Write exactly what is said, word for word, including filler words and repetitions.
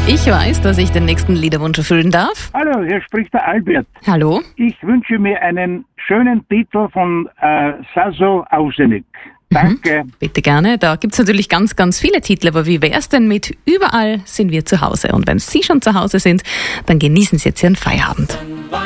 Ich weiß, dass ich den nächsten Liederwunsch erfüllen darf. Hallo, hier spricht der Albert. Hallo. Ich wünsche mir einen schönen Titel von äh, Saso Ausenik. Danke. Mhm, bitte gerne. Da gibt es natürlich ganz, ganz viele Titel, aber wie wäre es denn mit Überall sind wir zu Hause? Und wenn Sie schon zu Hause sind, dann genießen Sie jetzt Ihren Feierabend.